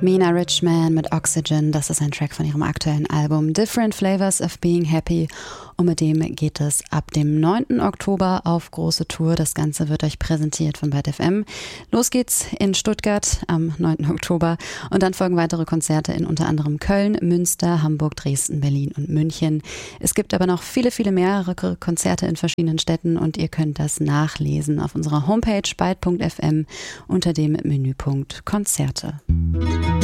Mina Richman mit Oxygen, das ist ein Track von ihrem aktuellen Album Different Flavors of Being Happy und mit dem geht es ab dem 9. Oktober auf große Tour. Das Ganze wird euch präsentiert von Byte FM. Los geht's in Stuttgart am 9. Oktober und dann folgen weitere Konzerte in unter anderem Köln, Münster, Hamburg, Dresden, Berlin und München. Es gibt aber noch viele, viele mehrere Konzerte in verschiedenen Städten und ihr könnt das nachlesen auf unserer Homepage byte.fm unter dem Menüpunkt Konzerte.